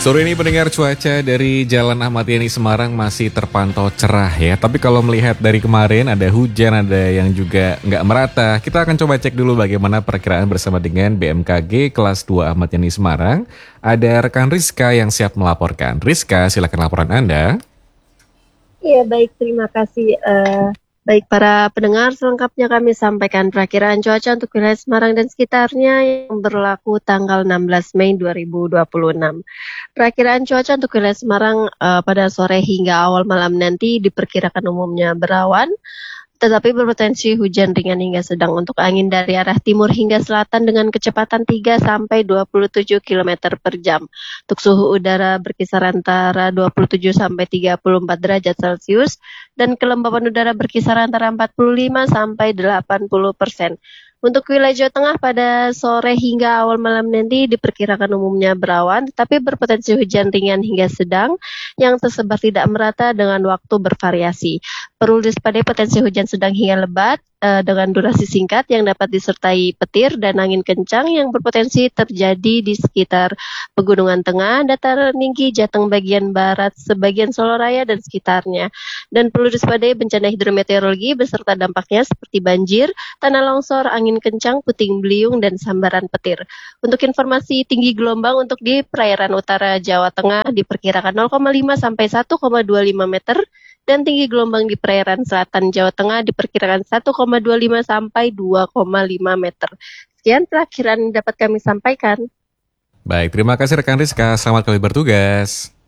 Sore ini pendengar, cuaca dari Jalan Ahmad Yani Semarang masih terpantau cerah ya. Tapi kalau melihat dari kemarin ada hujan, ada yang juga nggak merata. Kita akan coba cek dulu bagaimana perkiraan bersama dengan BMKG kelas 2 Ahmad Yani Semarang. Ada rekan Rizka yang siap melaporkan. Rizka, silakan laporan Anda. Iya, baik, terima kasih. Baik para pendengar, selengkapnya kami sampaikan perakiraan cuaca untuk wilayah Semarang dan sekitarnya yang berlaku tanggal 16 Mei 2026. Perakiraan cuaca untuk wilayah Semarang pada sore hingga awal malam nanti diperkirakan umumnya berawan, tetapi berpotensi hujan ringan hingga sedang untuk angin dari arah timur hingga selatan dengan kecepatan 3-27 km per jam. Untuk suhu udara berkisar antara 27-34 derajat Celcius dan kelembapan udara berkisar antara 45-80%. Untuk wilayah Jawa Tengah pada sore hingga awal malam nanti diperkirakan umumnya berawan, tetapi berpotensi hujan ringan hingga sedang yang tersebar tidak merata dengan waktu bervariasi. Perlu diwaspadai potensi hujan sedang hingga lebat dengan durasi singkat yang dapat disertai petir dan angin kencang yang berpotensi terjadi di sekitar Pegunungan Tengah, dataran tinggi Jateng bagian barat, sebagian Solo Raya dan sekitarnya. Dan perlu diwaspadai bencana hidrometeorologi beserta dampaknya seperti banjir, tanah longsor, angin kencang, puting beliung, dan sambaran petir. Untuk informasi tinggi gelombang untuk di perairan utara Jawa Tengah diperkirakan 0,5 sampai 1,25 meter dan tinggi gelombang di perairan selatan Jawa Tengah diperkirakan 1,25 sampai 2,5 meter. Sekian perakiraan yang dapat kami sampaikan. Baik, terima kasih rekan Rizka. Selamat kembali bertugas.